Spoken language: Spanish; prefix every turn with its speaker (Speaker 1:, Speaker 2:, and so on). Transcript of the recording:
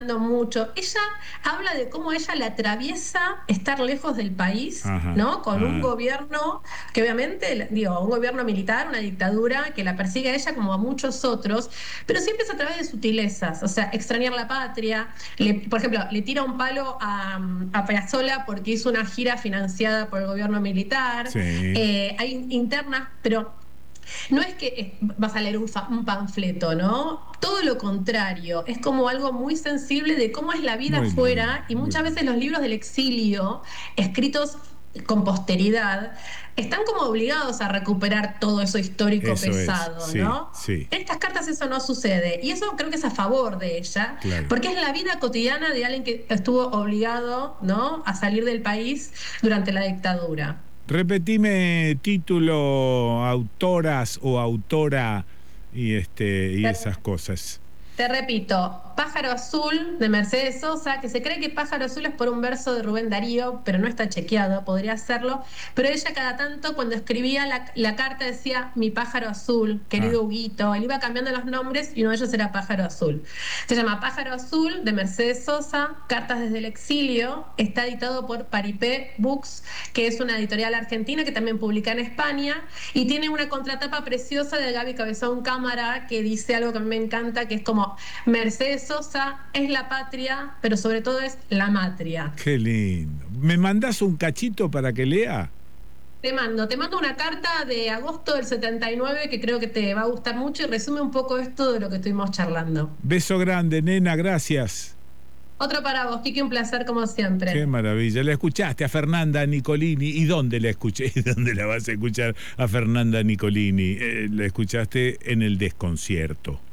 Speaker 1: mucho. Ella habla de cómo a ella le atraviesa estar lejos del país,
Speaker 2: Ajá.
Speaker 1: ¿no? Con un
Speaker 2: Ah,
Speaker 1: gobierno que obviamente, digo, un gobierno militar, una dictadura que la persigue a ella como a muchos otros, pero siempre es a través de sutilezas, o sea, extrañar la patria. Por ejemplo, le tira un palo a Piazzolla porque hizo una gira financiada por el gobierno militar.
Speaker 2: sí,
Speaker 1: Hay internas, pero no es que vas a leer un panfleto, ¿no? Todo lo contrario, es como algo muy sensible de cómo es la vida
Speaker 2: muy lindo,
Speaker 1: afuera y
Speaker 2: muy
Speaker 1: muchas
Speaker 2: lindo.
Speaker 1: veces los libros del exilio, escritos con posteridad, están como obligados a recuperar todo eso histórico
Speaker 2: Eso es,
Speaker 1: pesado,
Speaker 2: sí,
Speaker 1: ¿no?
Speaker 2: sí,
Speaker 1: En estas cartas eso no sucede y eso creo que es a favor de ella,
Speaker 2: claro.
Speaker 1: porque es la vida cotidiana de alguien que estuvo obligado, ¿no?, a salir del país durante la dictadura.
Speaker 2: Repetime título, autoras o autora y esas cosas.
Speaker 1: Te repito, Pájaro Azul de Mercedes Sosa, que se cree que Pájaro Azul es por un verso de Rubén Darío, pero no está chequeado, podría serlo. Pero ella cada tanto cuando escribía la carta decía mi pájaro azul,
Speaker 2: Ah,
Speaker 1: querido Huguito. Él iba cambiando los nombres y uno de ellos era Pájaro Azul. Se llama Pájaro Azul de Mercedes Sosa, Cartas desde el exilio. Está editado por Paripé Books, que es una editorial argentina que también publica en España. Y tiene una contratapa preciosa de Gaby Cabezón Cámara que dice algo que a mí me encanta, que es como Mercedes Sosa es la patria, pero sobre todo es la matria.
Speaker 2: qué lindo. ¿Me mandás un cachito para que lea?
Speaker 1: Te mando una carta de agosto del 79 que creo que te va a gustar mucho y resume un poco esto de lo que estuvimos charlando.
Speaker 2: Beso grande, nena, gracias.
Speaker 1: Otro para vos, Kiki, un placer como
Speaker 2: Qué
Speaker 1: siempre.
Speaker 2: maravilla. ¿La escuchaste a Fernanda Nicolini? ¿Y dónde la escuché? ¿Y dónde la vas a escuchar a Fernanda Nicolini? La escuchaste en el desconcierto.